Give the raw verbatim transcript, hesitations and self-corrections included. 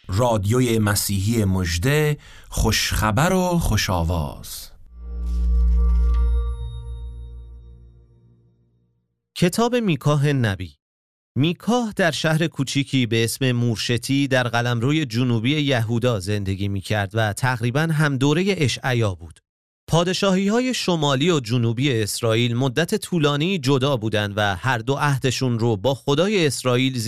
رادیوی مسیحی مژده، خوشخبر و خوش آواز. کتاب میکاه نبی. میکاه در شهر کوچیکی به اسم مورشتی در قلمروی جنوبی یهودا زندگی میکرد و تقریباً هم دوره اشعیا بود. پادشاهی‌های شمالی و جنوبی اسرائیل مدت طولانی جدا بودند و هر دو عهدشون رو با خدای اسرائیل